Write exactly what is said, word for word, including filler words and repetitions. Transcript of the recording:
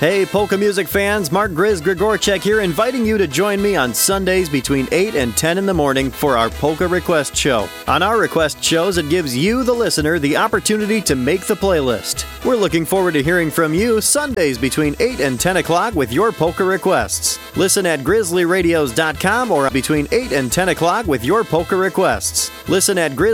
Hey, polka music fans, Mark Grizz Grigorchek here, inviting you to join me on Sundays between eight and ten in the morning for our Polka Request Show. On our request shows, it gives you, the listener, the opportunity to make the playlist. We're looking forward to hearing from you Sundays between eight and ten o'clock with your polka requests. Listen at grizzly radios dot com or between eight and ten o'clock with your polka requests. Listen at Grizz